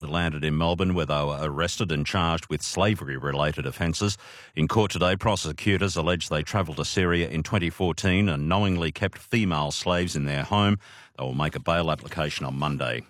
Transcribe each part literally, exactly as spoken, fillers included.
landed in Melbourne, where they were arrested and charged with slavery-related offences. In court today, prosecutors allege they travelled to Syria in twenty fourteen and knowingly kept female slaves in their home. They will make a bail application on Monday.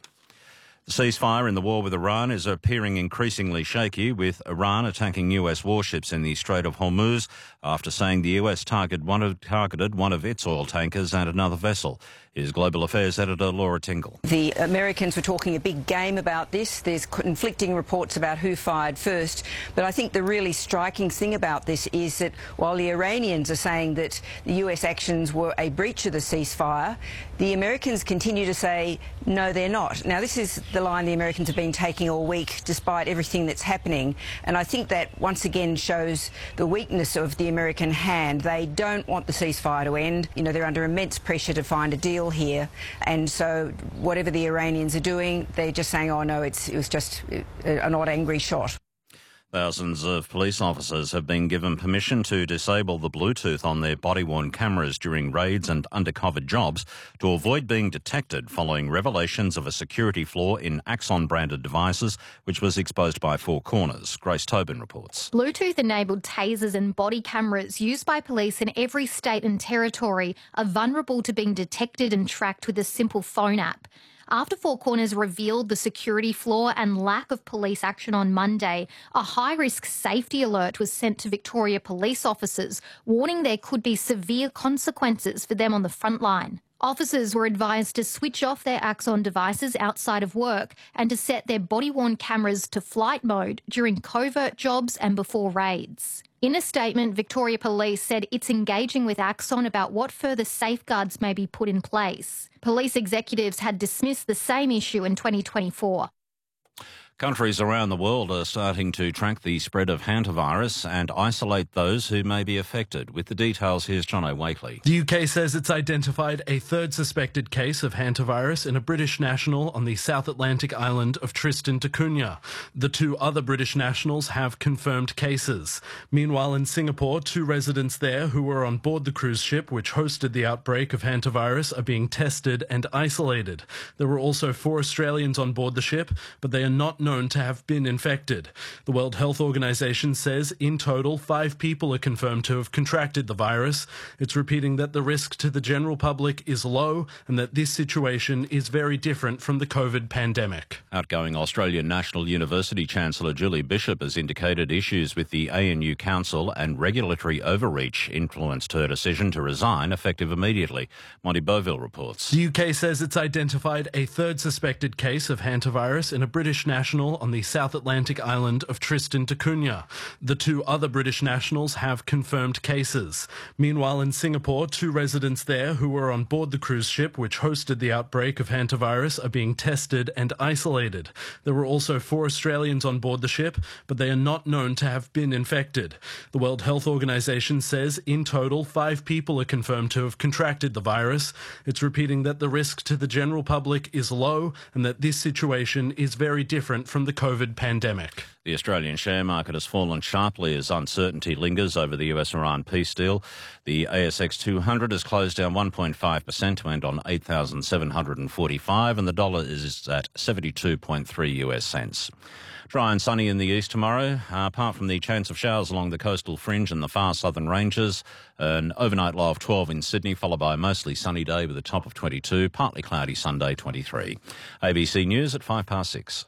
The ceasefire in the war with Iran is appearing increasingly shaky, with Iran attacking U S warships in the Strait of Hormuz after saying the U S targeted one of, targeted one of its oil tankers and another vessel. Here's Global Affairs editor Laura Tingle. The Americans were talking a big game about this. There's conflicting reports about who fired first. But I think the really striking thing about this is that while the Iranians are saying that the U S actions were a breach of the ceasefire, the Americans continue to say, no, they're not. Now, this is the line the Americans have been taking all week, despite everything that's happening. And I think that once again shows the weakness of the American hand. They don't want the ceasefire to end. You know, they're under immense pressure to find a deal here. And so whatever the Iranians are doing, they're just saying, oh, no, it's, it was just an odd, angry shot. Thousands of police officers have been given permission to disable the Bluetooth on their body-worn cameras during raids and undercover jobs to avoid being detected following revelations of a security flaw in Axon-branded devices, which was exposed by Four Corners. Grace Tobin reports. Bluetooth-enabled tasers and body cameras used by police in every state and territory are vulnerable to being detected and tracked with a simple phone app. After Four Corners revealed the security flaw and lack of police action on Monday, a high-risk safety alert was sent to Victoria police officers, warning there could be severe consequences for them on the front line. Officers were advised to switch off their Axon devices outside of work and to set their body-worn cameras to flight mode during covert jobs and before raids. In a statement, Victoria Police said it's engaging with Axon about what further safeguards may be put in place. Police executives had dismissed the same issue in twenty twenty-four. Countries around the world are starting to track the spread of hantavirus and isolate those who may be affected. With the details, here's John Wakely. The U K says it's identified a third suspected case of hantavirus in a British national on the South Atlantic island of Tristan da Cunha. The two other British nationals have confirmed cases. Meanwhile, in Singapore, two residents there who were on board the cruise ship which hosted the outbreak of hantavirus are being tested and isolated. There were also four Australians on board the ship, but they are not known known to have been infected. The World Health Organization says in total five people are confirmed to have contracted the virus. It's repeating that the risk to the general public is low and that this situation is very different from the COVID pandemic. Outgoing Australian National University Chancellor Julie Bishop has indicated issues with the A N U Council and regulatory overreach influenced her decision to resign effective immediately. Monty Beauville reports. The U K says it's identified a third suspected case of hantavirus in a British national on the South Atlantic island of Tristan da Cunha. The two other British nationals have confirmed cases. Meanwhile, in Singapore, two residents there who were on board the cruise ship which hosted the outbreak of hantavirus are being tested and isolated. There were also four Australians on board the ship, but they are not known to have been infected. The World Health Organization says in total five people are confirmed to have contracted the virus. It's repeating that the risk to the general public is low and that this situation is very different from the COVID pandemic. The Australian share market has fallen sharply as uncertainty lingers over the U S Iran peace deal. The A S X two hundred has closed down one point five percent to end on eight thousand seven hundred forty-five, and the dollar is at seventy-two point three U S cents. Dry and sunny in the east tomorrow, uh, apart from the chance of showers along the coastal fringe and the far southern ranges. An overnight low of twelve in Sydney, followed by a mostly sunny day with a top of twenty-two, partly cloudy Sunday twenty-three. A B C News at five past six.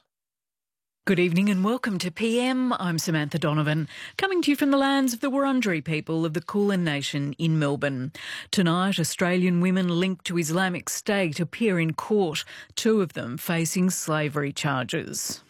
Good evening and welcome to P M. I'm Samantha Donovan, coming to you from the lands of the Wurundjeri people of the Kulin Nation in Melbourne. Tonight, Australian women linked to Islamic State appear in court, two of them facing slavery charges.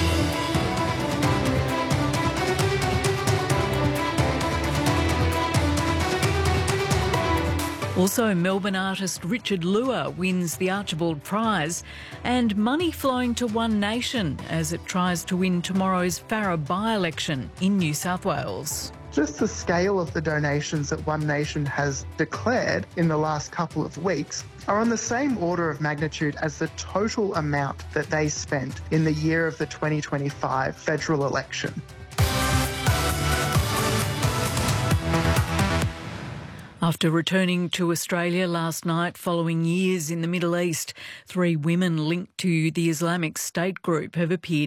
Also, Melbourne artist Richard Lua wins the Archibald Prize, and money flowing to One Nation as it tries to win tomorrow's Farrer by-election in New South Wales. Just the scale of the donations that One Nation has declared in the last couple of weeks are on the same order of magnitude as the total amount that they spent in the year of the twenty twenty-five federal election. After returning to Australia last night following years in the Middle East, three women linked to the Islamic State group have appeared